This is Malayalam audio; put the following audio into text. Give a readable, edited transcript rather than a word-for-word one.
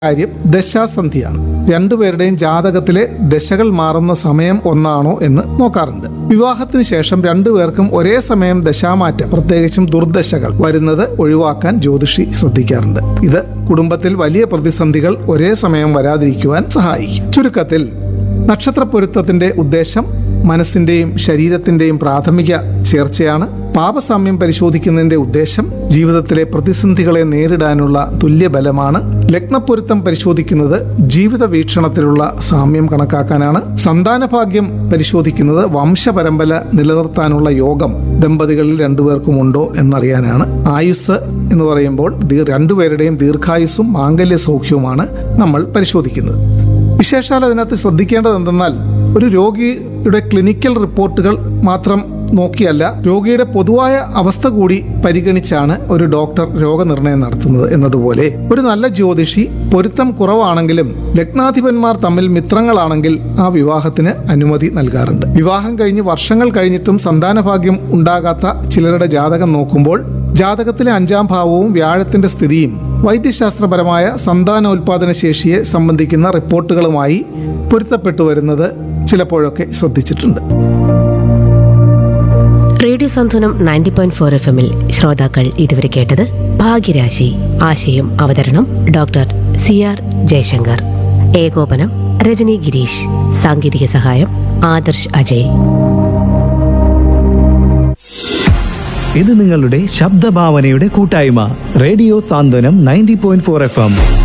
കാര്യം ദശാസന്ധിയാണ്. രണ്ടുപേരുടെയും ജാതകത്തിലെ ദശകൾ മാറുന്ന സമയം ഒന്നാണോ എന്ന് നോക്കാറുണ്ട്. വിവാഹത്തിന് ശേഷം രണ്ടുപേർക്കും ഒരേ സമയം ദശാമാറ്റം, പ്രത്യേകിച്ചും ദുർദശകൾ വരുന്നത് ഒഴിവാക്കാൻ ജ്യോതിഷി ശ്രദ്ധിക്കാറുണ്ട്. ഇത് കുടുംബത്തിൽ വലിയ പ്രതിസന്ധികൾ ഒരേ സമയം വരാതിരിക്കുവാൻ സഹായിക്കും. ചുരുക്കത്തിൽ, നക്ഷത്രപ്പൊരുത്തത്തിന്റെ ഉദ്ദേശം മനസ്സിന്റെയും ശരീരത്തിന്റെയും പ്രാഥമിക ചേർച്ചയാണ്. പാപസാമ്യം പരിശോധിക്കുന്നതിന്റെ ഉദ്ദേശം ജീവിതത്തിലെ പ്രതിസന്ധികളെ നേരിടാനുള്ള തുല്യബലമാണ്. ലഗ്നപ്പൊരുത്തം പരിശോധിക്കുന്നത് ജീവിത വീക്ഷണത്തിലുള്ള സാമ്യം കണക്കാക്കാനാണ്. സന്താനഭാഗ്യം പരിശോധിക്കുന്നത് വംശപരമ്പര നിലനിർത്താനുള്ള യോഗം ദമ്പതികളിൽ രണ്ടുപേർക്കും ഉണ്ടോ എന്നറിയാനാണ്. ആയുസ് എന്ന് പറയുമ്പോൾ രണ്ടുപേരുടെയും ദീർഘായുസ്സും മാംഗല്യ സൗഖ്യവുമാണ് നമ്മൾ പരിശോധിക്കുന്നത്. വിശേഷാൽ അതിനകത്ത് ശ്രദ്ധിക്കേണ്ടത് എന്തെന്നാൽ, ഒരു രോഗിയുടെ ക്ലിനിക്കൽ റിപ്പോർട്ടുകൾ മാത്രം നോക്കിയല്ല, രോഗിയുടെ പൊതുവായ അവസ്ഥ കൂടി പരിഗണിച്ചാണ് ഒരു ഡോക്ടർ രോഗനിർണയം നടത്തുന്നത് എന്നതുപോലെ ഒരു നല്ല ജ്യോതിഷി പൊരുത്തം കുറവാണെങ്കിലും ലഗ്നാധിപന്മാർ തമ്മിൽ മിത്രങ്ങളാണെങ്കിൽ ആ വിവാഹത്തിന് അനുമതി നൽകാറുണ്ട്. വിവാഹം കഴിഞ്ഞ് വർഷങ്ങൾ കഴിഞ്ഞിട്ടും സന്താനഭാഗ്യം ഉണ്ടാകാത്ത ചിലരുടെ ജാതകം നോക്കുമ്പോൾ ജാതകത്തിലെ 5-ാം ഭാവവും വ്യാഴത്തിന്റെ സ്ഥിതിയും വൈദ്യശാസ്ത്രപരമായ സന്താനോൽപാദന ശേഷിയെ സംബന്ധിക്കുന്ന റിപ്പോർട്ടുകളുമായി പൊരുത്തപ്പെട്ടു വരുന്നത് ചിലപ്പോഴൊക്കെ ശ്രദ്ധിച്ചിട്ടുണ്ട്. റേഡിയോ സാന്ത്വനം 90.4 FM ശ്രോതാക്കൾ ഇതുവരെ കേട്ടത് ഭാഗ്യരാശി. ആശയം അവതരണം ഡോക്ടർ CR ജയശങ്കർ. ഏകോപനം രജനി ഗിരീഷ്. സാങ്കേതിക സഹായം ആദർശ് അജയ്. ഇത് നിങ്ങളുടെ ശബ്ദഭാവനയുടെ കൂട്ടായ്മ റേഡിയോ സാന്ത്വനം 90.4 FM.